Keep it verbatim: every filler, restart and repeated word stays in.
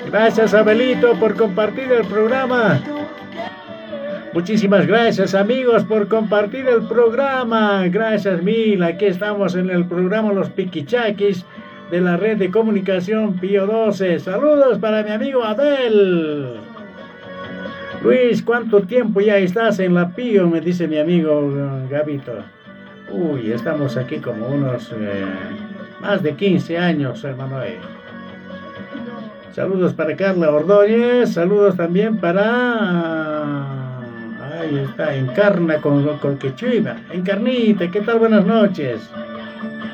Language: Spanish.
Gracias, Abelito, por compartir el programa. Muchísimas gracias, amigos, por compartir el programa. Gracias mil. Aquí estamos en el programa Los Piquichaquis de la red de comunicación Pío doce. Saludos para mi amigo Abel. Luis, ¿cuánto tiempo ya estás en la Pío? Me dice mi amigo Gabito. Uy, estamos aquí como unos eh, más de quince años, hermano. Eh. Saludos para Carla Ordóñez. Saludos también para... Ahí está, Encarna con, con Quechuiva. Encarnita, ¿qué tal? Buenas noches.